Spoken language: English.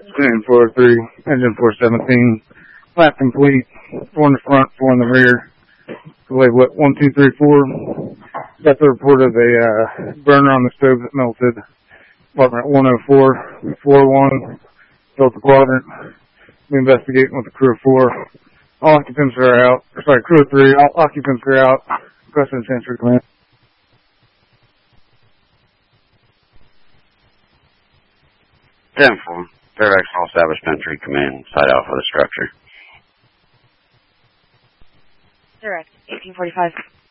and 403, engine 417. Lap complete. 4 in the front, 4 in the rear. Wave what? 1, 2, 3, 4. Got the report of a burner on the stove that melted. Department 104, 41. Built the quadrant. We investigating with the crew of 4. All occupants are out. Sorry, crew of 3. All occupants are out. Requesting transfer command. 10-4. Fairfax Hall establishment, entry command, side out for the structure. Direct, 1845.